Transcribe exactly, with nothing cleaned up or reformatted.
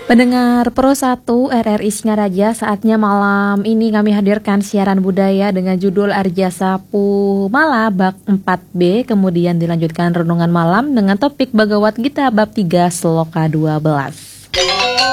Pendengar Pro satu R R I Singaraja, saatnya malam ini kami hadirkan siaran budaya dengan judul Arja Sapu Mala bab empat B, kemudian dilanjutkan renungan malam dengan topik Bhagavad Gita bab tiga sloka dua belas.